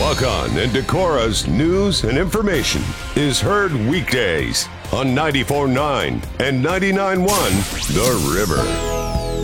Walk On and Decora's news and information is heard weekdays on 94.9 and 99.1 The River.